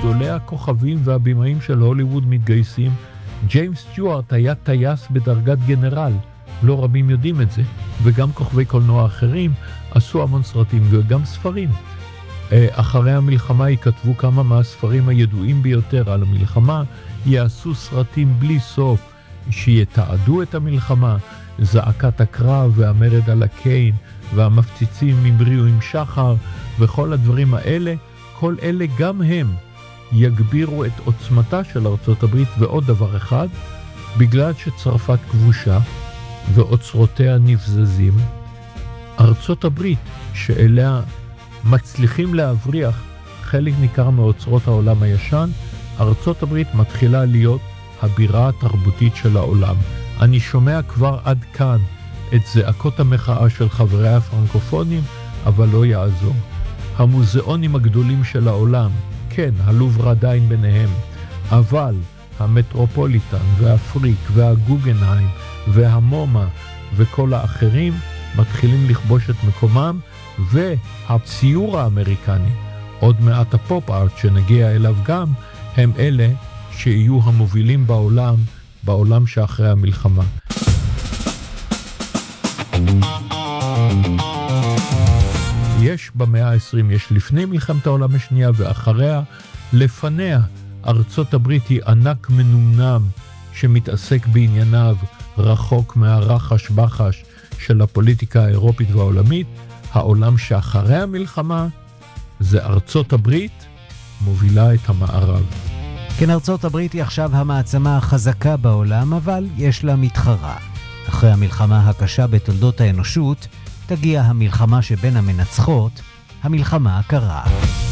גדולי הכוכבים והבימאים של הוליווד מתגייסים. ג'יימס סטיוארט היה טייס בדרגת גנרל, לא רבים יודעים את זה, וגם כוכבי קולנוע אחרים עשו המון סרטים וגם ספרים. אחרי המלחמה ייכתבו כמה מהספרים הידועים ביותר על המלחמה, יעשו סרטים בלי סוף שיתעדו את המלחמה, זעקת הקרב והמרד על הקיין והמפציצים מבריאו עם שחר וכל הדברים האלה, כל אלה גם הם יגבירו את עוצמתה של ארצות הברית. ועוד דבר אחד, בגלל שצרפת כבושה ואוצרותיה נבזזים, ארצות הברית שאליה מצליחים להבריח חלק ניכר מאוצרות העולם הישן, ארצות הברית מתחילה להיות הבירה התרבותית של העולם. אני שומע כבר עד כאן את זעקות המחאה של חברי הפרנקופונים, אבל לא יעזור. המוזיאונים הגדולים של העולם, כן, הלובר עדיין ביניהם, אבל המטרופוליטן והפריק והגוגנהיים והמומה וכל האחרים מתחילים לכבוש את מקומם, והציור האמריקני, עוד מעט הפופ-ארט שנגיע אליו גם, הם אלה שיהיו המובילים בעולם שאחרי המלחמה. יש במאה ה-20, יש לפני מלחמת העולם השנייה ואחריה, לפניה ארצות הברית היא ענק מנומנם שמתעסק בענייניו, רחוק מהרחש בחש של הפוליטיקה האירופית והעולמית. העולם שאחרי המלחמה זה ארצות הברית מובילה את המערב. כן, ארצות הברית היא עכשיו המעצמה החזקה בעולם, אבל יש לה מתחרה. אחרי המלחמה הקשה בתולדות האנושות, תגיע המלחמה שבין המנצחות, המלחמה הקרה.